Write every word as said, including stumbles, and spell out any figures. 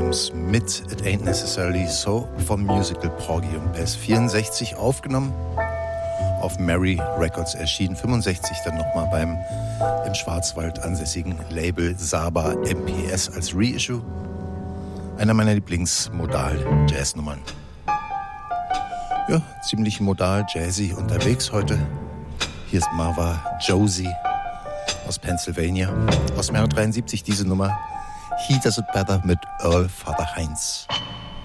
Williams mit It Ain't Necessarily So vom Musical Porgy und Bess. vierundsechzig aufgenommen, auf Mary Records erschienen, fünfundsechzig dann nochmal beim im Schwarzwald ansässigen Label Saba M P S als Reissue. Einer meiner Lieblingsmodal-Jazz-Nummern. Ja, ziemlich modal, jazzy unterwegs heute. Hier ist Marva Josie aus Pennsylvania. Aus dem Jahre dreiundsiebzig diese Nummer He Does It Better mit Earl Father Heinz.